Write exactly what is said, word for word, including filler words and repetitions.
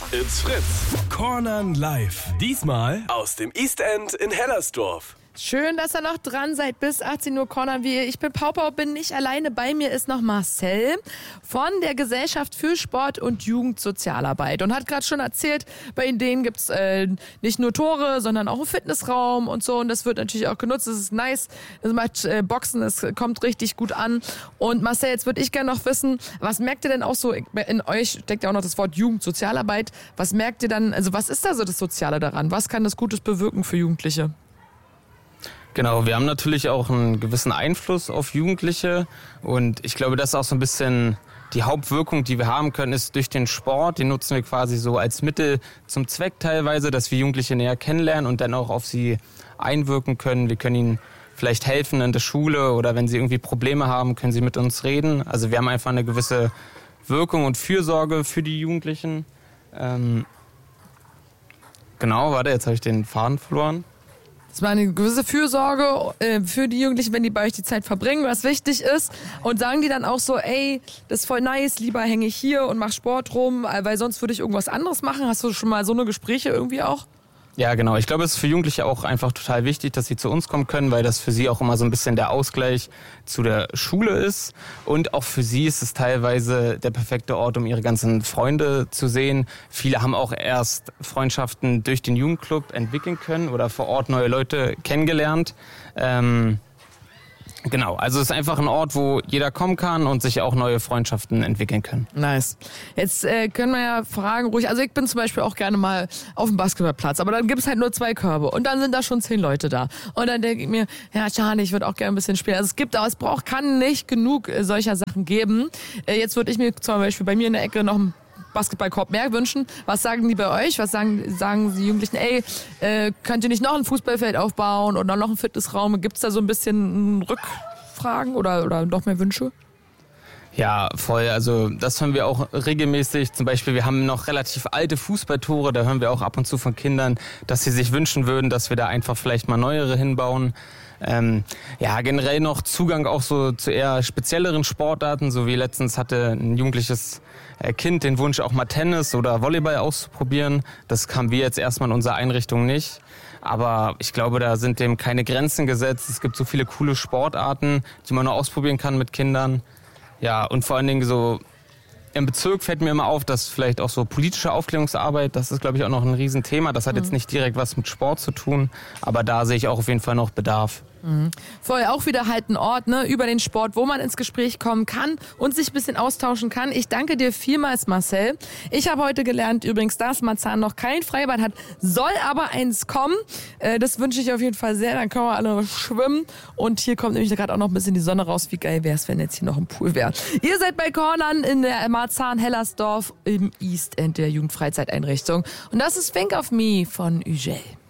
It's Fritz. Cornern live. Diesmal aus dem East End in Hellersdorf. Schön, dass ihr noch dran seid. Bis achtzehn Uhr Cornern wir. Ich bin Paupau, bin nicht alleine. Bei mir ist noch Marcel von der Gesellschaft für Sport und Jugendsozialarbeit und hat gerade schon erzählt, bei denen gibt es äh, nicht nur Tore, sondern auch einen Fitnessraum und so. Und das wird natürlich auch genutzt. Das ist nice. Das macht äh, Boxen, es kommt richtig gut an. Und Marcel, jetzt würde ich gerne noch wissen, was merkt ihr denn auch so, in euch steckt ja auch noch das Wort Jugendsozialarbeit. Was merkt ihr dann, also was ist da so das Soziale daran? Was kann das Gutes bewirken für Jugendliche? Genau, wir haben natürlich auch einen gewissen Einfluss auf Jugendliche und ich glaube, das ist auch so ein bisschen die Hauptwirkung, die wir haben können, ist durch den Sport. Den nutzen wir quasi so als Mittel zum Zweck teilweise, dass wir Jugendliche näher kennenlernen und dann auch auf sie einwirken können. Wir können ihnen vielleicht helfen in der Schule oder wenn sie irgendwie Probleme haben, können sie mit uns reden. Also wir haben einfach eine gewisse Wirkung und Fürsorge für die Jugendlichen. Ähm genau, warte, jetzt habe ich den Faden verloren. Es war eine gewisse Fürsorge äh, für die Jugendlichen, wenn die bei euch die Zeit verbringen, was wichtig ist. Und sagen die dann auch so, ey, das ist voll nice, lieber hänge ich hier und mach Sport rum, weil sonst würde ich irgendwas anderes machen. Hast du schon mal so eine Gespräche irgendwie auch? Ja, genau. Ich glaube, es ist für Jugendliche auch einfach total wichtig, dass sie zu uns kommen können, weil das für sie auch immer so ein bisschen der Ausgleich zu der Schule ist. Und auch für sie ist es teilweise der perfekte Ort, um ihre ganzen Freunde zu sehen. Viele haben auch erst Freundschaften durch den Jugendclub entwickeln können oder vor Ort neue Leute kennengelernt. Ähm Genau, also es ist einfach ein Ort, wo jeder kommen kann und sich auch neue Freundschaften entwickeln können. Nice. Jetzt äh, können wir ja fragen, ruhig, also ich bin zum Beispiel auch gerne mal auf dem Basketballplatz, aber dann gibt es halt nur zwei Körbe und dann sind da schon zehn Leute da. Und dann denke ich mir, ja schade, ich würde auch gerne ein bisschen spielen. Also es gibt, aber es braucht, kann nicht genug äh, solcher Sachen geben. Äh, jetzt würde ich mir zum Beispiel bei mir in der Ecke noch ein Basketballkorb mehr wünschen. Was sagen die bei euch? Was sagen, sagen die Jugendlichen? Ey, äh, könnt ihr nicht noch ein Fußballfeld aufbauen oder noch einen Fitnessraum? Gibt es da so ein bisschen Rückfragen oder, oder noch mehr Wünsche? Ja, voll. Also das hören wir auch regelmäßig. Zum Beispiel, wir haben noch relativ alte Fußballtore. Da hören wir auch ab und zu von Kindern, dass sie sich wünschen würden, dass wir da einfach vielleicht mal neuere hinbauen. Ähm, ja, generell noch Zugang auch so zu eher spezielleren Sportarten, so wie letztens hatte ein jugendliches Kind den Wunsch, auch mal Tennis oder Volleyball auszuprobieren. Das haben wir jetzt erstmal in unserer Einrichtung nicht. Aber ich glaube, da sind dem keine Grenzen gesetzt. Es gibt so viele coole Sportarten, die man nur ausprobieren kann mit Kindern. Ja, und vor allen Dingen so im Bezirk fällt mir immer auf, dass vielleicht auch so politische Aufklärungsarbeit, das ist, glaube ich, auch noch ein Riesenthema. Das hat jetzt nicht direkt was mit Sport zu tun, aber da sehe ich auch auf jeden Fall noch Bedarf. Mhm. Vorher auch wieder halt ein Ort, ne, über den Sport, wo man ins Gespräch kommen kann und sich ein bisschen austauschen kann. Ich danke dir vielmals, Marcel. Ich habe heute gelernt übrigens, dass Marzahn noch kein Freibad hat, soll aber eins kommen. Äh, das wünsche ich auf jeden Fall sehr. Dann können wir alle schwimmen. Und hier kommt nämlich gerade auch noch ein bisschen die Sonne raus. Wie geil wäre es, wenn jetzt hier noch ein Pool wäre. Ihr seid bei Cornern in der Marzahn-Hellersdorf im East End der Jugendfreizeiteinrichtung. Und das ist Think of Me von Ugel.